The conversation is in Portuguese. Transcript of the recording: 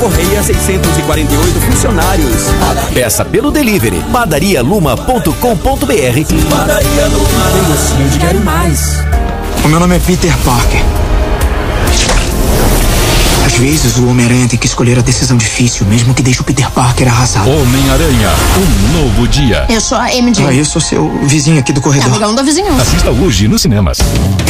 Correia 648 funcionários. Peça pelo delivery. padarialuma.com.br. Padaria Luma. Tem gostinho de quero mais. O meu nome é Peter Parker. Às vezes o Homem-Aranha tem que escolher a decisão difícil, mesmo que deixe o Peter Parker arrasado. Homem-Aranha, um novo dia. Eu sou a MJ. Eu sou seu vizinho aqui do corredor. É amigão da vizinhança. Assista hoje nos cinemas.